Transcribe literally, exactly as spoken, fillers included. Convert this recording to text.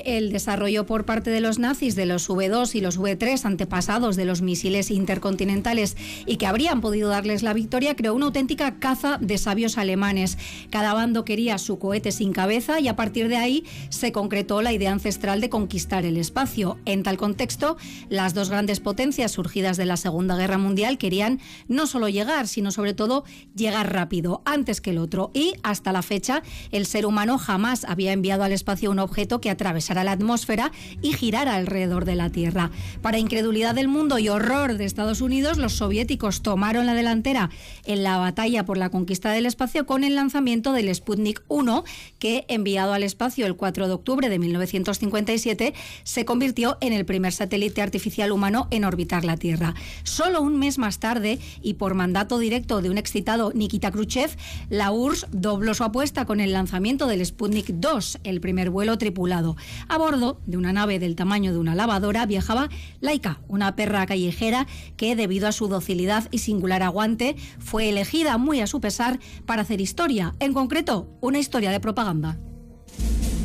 el desarrollo por parte de los nazis de los V dos y los V tres, antepasados de los misiles intercontinentales y que habrían podido darles la victoria, creó una auténtica caza de sabios alemanes. Cada bando quería su cohete sin cabeza y a partir de ahí se concretó la idea ancestral de conquistar el espacio. En tal contexto, las dos grandes potencias surgidas de la Segunda Guerra Mundial querían no solo llegar, sino sobre todo llegar rápido, antes que el otro. Y hasta la fecha, el ser humano jamás había enviado al espacio un objeto que atravesara la atmósfera y girara alrededor de la Tierra. Para incredulidad del mundo y horror de Estados Unidos, los soviéticos tomaron la delantera en la batalla por la conquista del espacio con el lanzamiento del Sputnik uno, que, enviado al espacio el cuatro de octubre de mil novecientos cincuenta y siete, se convirtió en el primer satélite artificial humano en orbitar la Tierra. Solo un mes más tarde, y por mandato directo de un excitado Nikita Khrushchev, la U R S S dobló su apuesta con el lanzamiento del Sputnik dos, el primer vuelo tripulado. A bordo de una nave del tamaño de una lavadora viajaba Laika, una perra callejera que, debido a su docilidad y singular aguante, fue elegida muy a su pesar para hacer historia, en concreto, una historia de propaganda.